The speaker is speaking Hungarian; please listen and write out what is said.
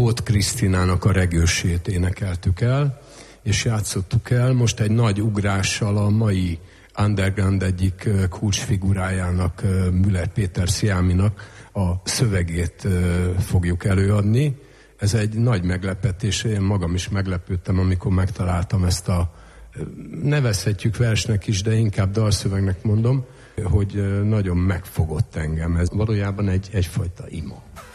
Bót Krisztinának a Regősét énekeltük el, és játszottuk el most egy nagy ugrással a mai underground egyik kulcsfigurájának, Müller Péter Sziáminak a szövegét fogjuk előadni. Ez egy nagy meglepetés, én magam is meglepődtem, amikor megtaláltam ezt a, nevezhetjük versnek is, de inkább dalszövegnek mondom, hogy nagyon megfogott engem. Ez valójában egyfajta ima.